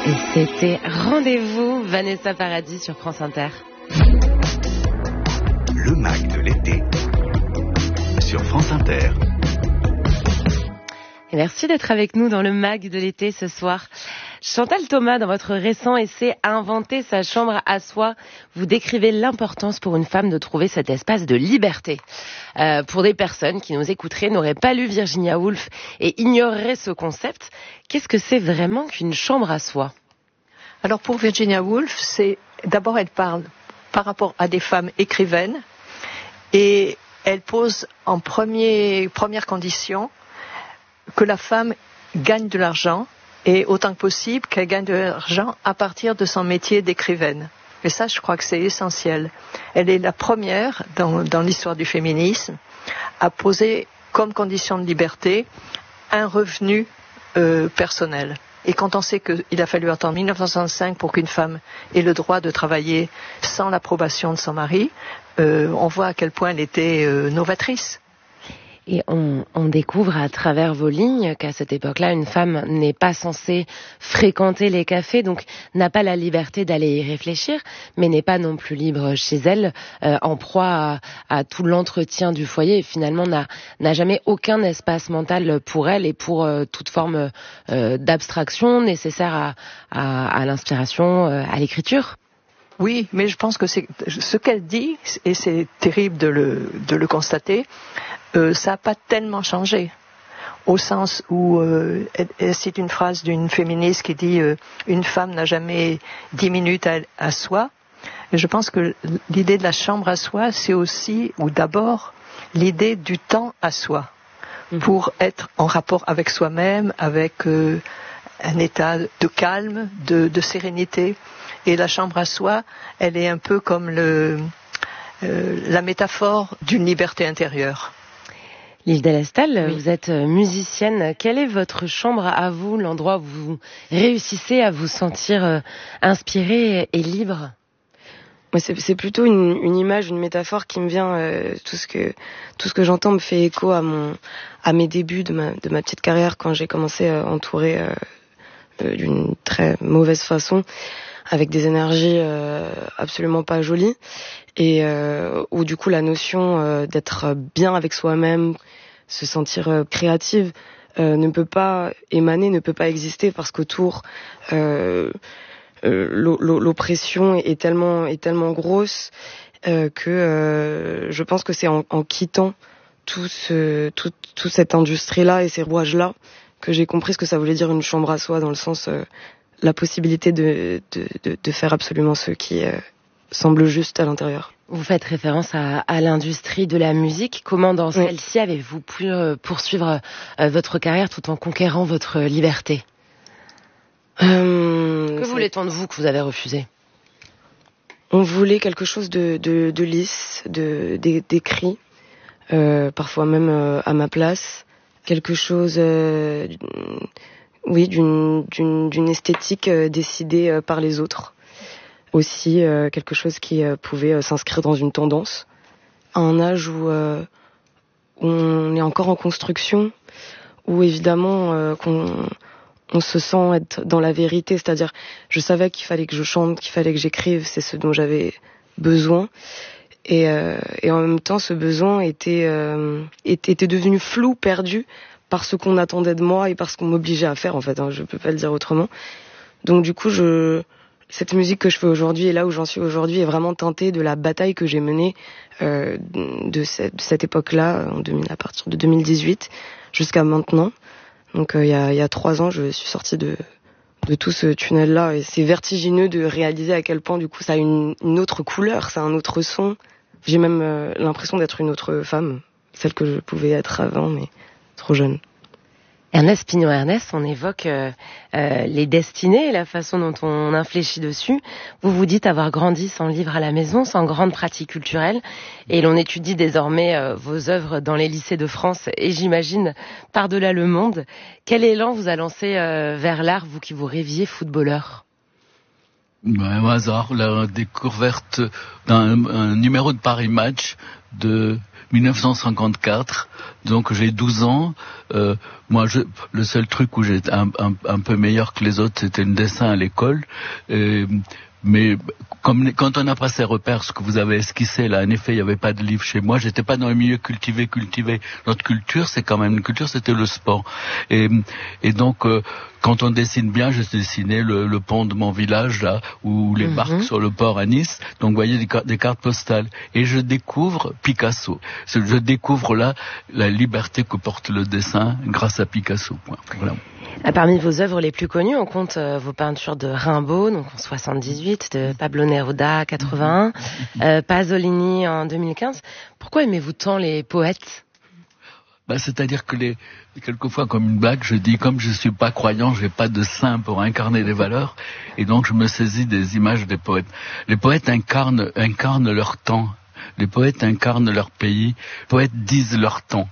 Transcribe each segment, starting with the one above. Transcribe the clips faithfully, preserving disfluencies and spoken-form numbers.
Et c'était Rendez-vous, Vanessa Paradis sur France Inter. Le Mag de l'été sur France Inter. Et merci d'être avec nous dans le Mag de l'été ce soir. Chantal Thomas, dans votre récent essai « Inventer sa chambre à soi », vous décrivez l'importance pour une femme de trouver cet espace de liberté. Euh, pour des personnes qui nous écouteraient, n'auraient pas lu Virginia Woolf et ignoreraient ce concept, qu'est-ce que c'est vraiment qu'une chambre à soi ? Alors pour Virginia Woolf, c'est d'abord elle parle par rapport à des femmes écrivaines et elle pose en premier, première condition que la femme gagne de l'argent et autant que possible qu'elle gagne de l'argent à partir de son métier d'écrivaine. Et ça, je crois que c'est essentiel. Elle est la première dans, dans l'histoire du féminisme à poser comme condition de liberté un revenu euh, personnel. Et quand on sait qu'il a fallu attendre dix-neuf cent soixante-cinq pour qu'une femme ait le droit de travailler sans l'approbation de son mari, euh, on voit à quel point elle était euh, novatrice. Et on, on découvre à travers vos lignes qu'à cette époque-là, une femme n'est pas censée fréquenter les cafés, donc n'a pas la liberté d'aller y réfléchir, mais n'est pas non plus libre chez elle, euh, en proie à, à tout l'entretien du foyer, et finalement n'a, n'a jamais aucun espace mental pour elle et pour euh, toute forme euh, d'abstraction nécessaire à, à, à l'inspiration, euh, à l'écriture. Oui, mais je pense que c'est ce qu'elle dit, et c'est terrible de le, de le constater, euh, ça n'a pas tellement changé. Au sens où euh, elle, elle cite une phrase d'une féministe qui dit euh, « Une femme n'a jamais dix minutes à, à soi ». Et je pense que l'idée de la chambre à soi, c'est aussi, ou d'abord, l'idée du temps à soi, mmh. pour être en rapport avec soi-même, avec euh, un état de calme, de, de sérénité. Et la chambre à soi, elle est un peu comme le, euh, la métaphore d'une liberté intérieure. Lise Delestal, oui. Vous êtes musicienne. Quelle est votre chambre à vous, l'endroit où vous réussissez à vous sentir euh, inspirée et libre ? Ouais, c'est, c'est plutôt une, une image, une métaphore qui me vient. Euh, tout ce que tout ce que j'entends me fait écho à mon à mes débuts de ma de ma petite carrière quand j'ai commencé à entourer euh, euh, d'une très mauvaise façon, avec des énergies euh, absolument pas jolies, et euh, où du coup la notion euh, d'être bien avec soi-même, se sentir euh, créative, euh, ne peut pas émaner, ne peut pas exister, parce qu'autour euh, euh, l'oppression est tellement est tellement grosse euh, que euh, je pense que c'est en, en quittant tout ce tout toute cette industrie là et ces rouages là que j'ai compris ce que ça voulait dire une chambre à soi, dans le sens euh, la possibilité de, de, de, de faire absolument ce qui euh, semble juste à l'intérieur. Vous faites référence à, à l'industrie de la musique. Comment dans oui. celle-ci avez-vous pu euh, poursuivre euh, votre carrière tout en conquérant votre liberté ? euh, Que voulait-on de vous que vous avez refusé ? On voulait quelque chose de, de, de lisse, de, de, d'écrit, euh, parfois même euh, à ma place. Quelque chose... Euh, Oui, d'une, d'une, d'une esthétique euh, décidée euh, par les autres. Aussi, euh, quelque chose qui euh, pouvait euh, s'inscrire dans une tendance. À un âge où, euh, où on est encore en construction, où évidemment euh, qu'on on se sent être dans la vérité. C'est-à-dire, je savais qu'il fallait que je chante, qu'il fallait que j'écrive, c'est ce dont j'avais besoin. Et, euh, et en même temps, ce besoin était, euh, était, était devenu flou, perdu, par ce qu'on attendait de moi et par ce qu'on m'obligeait à faire, en fait, hein, je peux pas le dire autrement. Donc du coup, je, cette musique que je fais aujourd'hui et là où j'en suis aujourd'hui est vraiment teintée de la bataille que j'ai menée euh, de, cette, de cette époque-là, en deux mille, à partir de deux mille dix-huit jusqu'à maintenant. Donc il euh, y, a, y a trois ans, je suis sortie de, de tout ce tunnel-là, et c'est vertigineux de réaliser à quel point du coup ça a une, une autre couleur, ça a un autre son. J'ai même euh, l'impression d'être une autre femme, celle que je pouvais être avant, mais trop jeune. Ernest Pignon-Ernest, on évoque euh, euh, les destinées et la façon dont on infléchit dessus. Vous vous dites avoir grandi sans livre à la maison, sans grande pratique culturelle, et l'on étudie désormais euh, vos œuvres dans les lycées de France et j'imagine par-delà le monde. Quel élan vous a lancé euh, vers l'art, vous qui vous rêviez footballeur ? Ben, au hasard, la découverte d'un un numéro de Paris Match de dix-neuf cent cinquante-quatre, donc j'ai douze ans. Euh, moi, je, le seul truc où j'étais un, un, un peu meilleur que les autres, c'était le dessin à l'école. Et, mais comme quand on n'a pas ces repères, ce que vous avez esquissé là, en effet, il n'y avait pas de livre chez moi. J'étais pas dans le milieu cultivé, cultivé. Notre culture, c'est quand même une culture, c'était le sport. Et, et donc, euh, quand on dessine bien, je dessinais le, le pont de mon village là, ou les mm-hmm. barques sur le port à Nice. Donc, vous voyez des, des cartes postales. Et je découvre Picasso. Je découvre là la liberté que porte le dessin grâce à Picasso. Voilà. Parmi vos œuvres les plus connues, on compte euh, vos peintures de Rimbaud, donc en soixante-dix-huit, de Pablo Neruda, quatre-vingt-un, euh, Pasolini en deux mille quinze. Pourquoi aimez-vous tant les poètes ? Bah, c'est-à-dire que les, quelquefois, comme une blague, je dis, comme je suis pas croyant, j'ai pas de saint pour incarner des valeurs, et donc je me saisis des images des poètes. Les poètes incarnent, incarnent leur temps. Les poètes incarnent leur pays. Les poètes disent leur temps.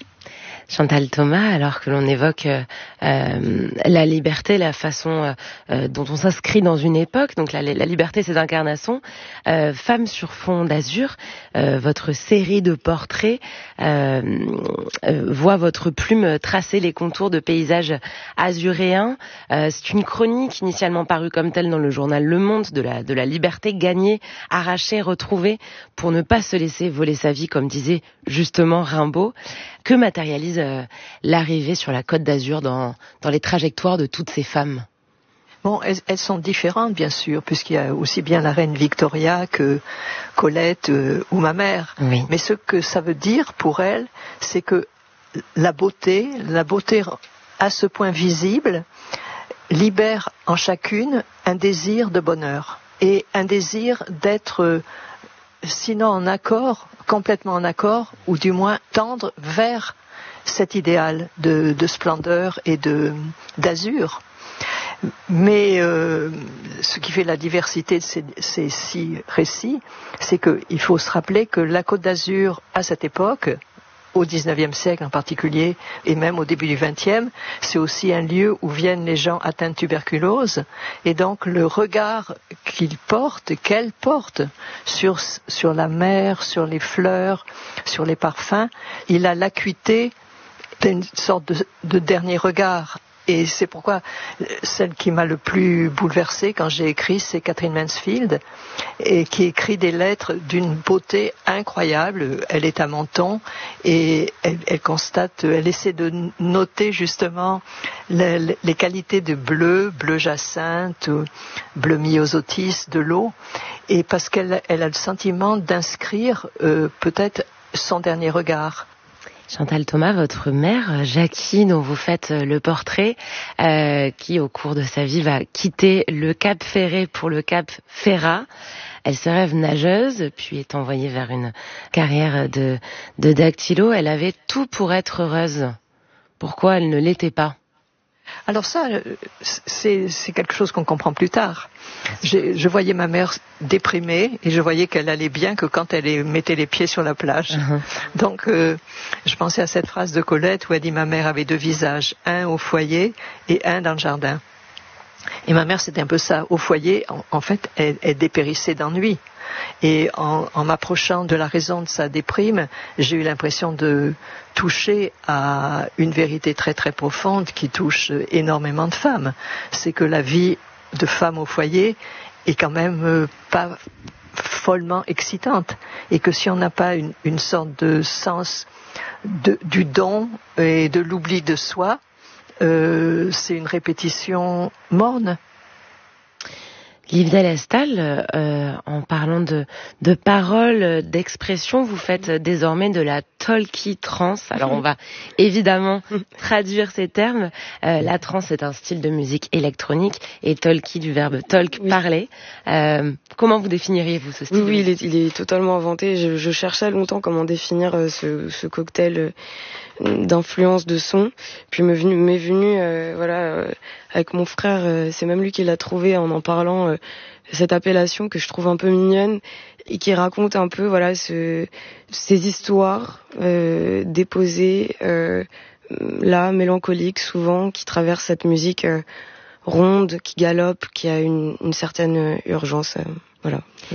Chantal Thomas, alors que l'on évoque euh, euh, la liberté, la façon euh, dont on s'inscrit dans une époque, donc la, la liberté, c'est d'incarnation, euh, Femme sur fond d'azur, euh, votre série de portraits euh, euh, voit votre plume tracer les contours de paysages azuréens. Euh, c'est une chronique initialement parue comme telle dans le journal Le Monde, de la, de la liberté gagnée, arrachée, retrouvée, pour ne pas se laisser voler sa vie, comme disait justement Rimbaud. Que matérialise euh, l'arrivée sur la Côte d'Azur dans, dans les trajectoires de toutes ces femmes ? Bon, elles, elles sont différentes, bien sûr, puisqu'il y a aussi bien la reine Victoria que Colette euh, ou ma mère. Oui. Mais ce que ça veut dire pour elles, c'est que la beauté, la beauté à ce point visible, libère en chacune un désir de bonheur et un désir d'être... Euh, sinon en accord, complètement en accord, ou du moins tendre vers cet idéal de, de splendeur et de, d'azur. Mais euh, ce qui fait la diversité de ces, ces six récits, c'est qu'il faut se rappeler que la Côte d'Azur, à cette époque, au dix-neuvième siècle en particulier, et même au début du vingtième, c'est aussi un lieu où viennent les gens atteints de tuberculose, et donc le regard qu'ils portent, qu'elles portent sur, sur la mer, sur les fleurs, sur les parfums, il a l'acuité d'une sorte de, de dernier regard. Et c'est pourquoi celle qui m'a le plus bouleversée quand j'ai écrit, c'est Catherine Mansfield, et qui écrit des lettres d'une beauté incroyable. Elle est à Menton et elle, elle constate, elle essaie de noter justement les, les qualités de bleu, bleu jacinthe, bleu myosotis de l'eau, et parce qu'elle elle a le sentiment d'inscrire euh, peut-être son dernier regard. Chantal Thomas, votre mère, Jackie, dont vous faites le portrait, euh, qui au cours de sa vie va quitter le Cap Ferret pour le Cap Ferrat. Elle se rêve nageuse, puis est envoyée vers une carrière de, de dactylo. Elle avait tout pour être heureuse. Pourquoi elle ne l'était pas ? Alors ça, c'est, c'est quelque chose qu'on comprend plus tard. J'ai, je voyais ma mère déprimée et je voyais qu'elle allait bien que quand elle mettait les pieds sur la plage. Uh-huh. Donc, euh, je pensais à cette phrase de Colette où elle dit « Ma mère avait deux visages, un au foyer et un dans le jardin ». Et ma mère, c'était un peu ça. Au foyer, en, en fait, elle, elle dépérissait d'ennui. Et en, en m'approchant de la raison de sa déprime, j'ai eu l'impression de toucher à une vérité très très profonde qui touche énormément de femmes. C'est que la vie de femme au foyer est quand même pas follement excitante. Et que si on n'a pas une, une sorte de sens de, du don et de l'oubli de soi, euh, c'est une répétition morne. Yves Delestal, euh, en parlant de, de paroles, d'expressions, vous faites désormais de la talkie trance. Alors on va évidemment traduire ces termes. Euh, la trance est un style de musique électronique et talkie du verbe talk, oui. Parler. Euh, comment vous définiriez-vous ce style ? Oui, il est, il est totalement inventé. Je, je cherchais longtemps comment définir ce, ce cocktail d'influence de son. Puis m'est venu, m'est venu euh, voilà, euh, avec mon frère, euh, c'est même lui qui l'a trouvé en en parlant, euh, cette appellation que je trouve un peu mignonne et qui raconte un peu voilà ce, ces histoires euh, déposées euh, là, mélancoliques souvent, qui traversent cette musique euh, ronde, qui galope, qui a une, une certaine urgence. Euh, voilà.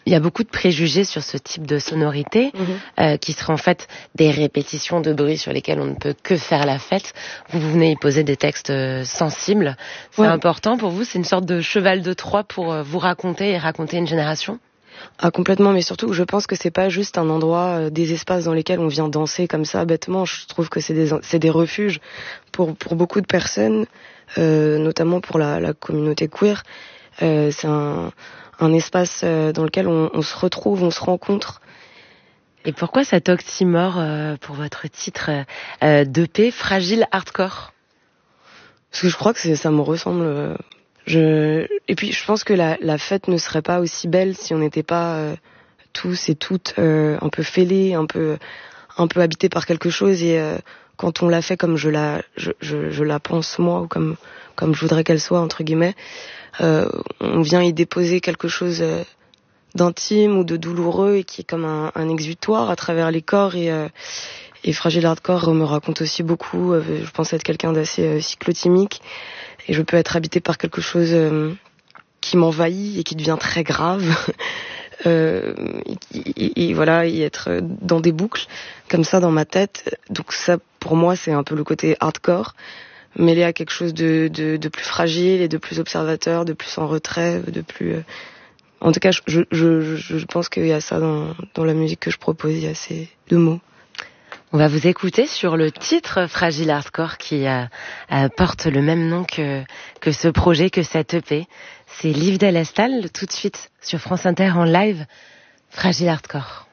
Il y a beaucoup de préjugés sur ce type de sonorité, mmh. euh, qui seraient en fait des répétitions de bruits sur lesquels on ne peut que faire la fête. Vous, vous venez y poser des textes euh, sensibles. C'est ouais. important pour vous? C'est une sorte de cheval de Troie pour euh, vous raconter et raconter une génération? Ah, complètement, mais surtout, je pense que c'est pas juste un endroit, euh, des espaces dans lesquels on vient danser comme ça, bêtement. Je trouve que c'est des, c'est des refuges pour, pour beaucoup de personnes, euh, notamment pour la, la communauté queer. Euh, c'est un, un espace euh, dans lequel on, on se retrouve, on se rencontre. Et pourquoi cet oxymore euh, pour votre titre euh, d'E P, Fragile Hardcore? Parce que je crois que c'est, ça me ressemble... Euh... Je... Et puis je pense que la, la fête ne serait pas aussi belle si on n'était pas euh, tous et toutes euh, un peu fêlés, un peu, un peu habités par quelque chose. Et euh, quand on la fait comme je la, je, je, je la pense moi, ou comme, comme je voudrais qu'elle soit, entre guillemets, euh, on vient y déposer quelque chose euh, d'intime ou de douloureux et qui est comme un, un exutoire à travers les corps. Et, euh, et Fragile Hardcore me raconte aussi beaucoup. Euh, je pense être quelqu'un d'assez euh, cyclotimique. Et je peux être habitée par quelque chose euh, qui m'envahit et qui devient très grave. euh, et, et, et voilà, y être dans des boucles comme ça dans ma tête. Donc ça, pour moi, c'est un peu le côté hardcore, mêlé à quelque chose de, de, de plus fragile et de plus observateur, de plus en retrait, de plus... Euh... En tout cas, je, je, je, je pense qu'il y a ça dans, dans la musique que je propose, il y a ces deux mots. On va vous écouter sur le titre Fragile Hardcore qui euh, euh, porte le même nom que, que ce projet, que cette E P. C'est Liv Del Estal, tout de suite sur France Inter en live, Fragile Hardcore.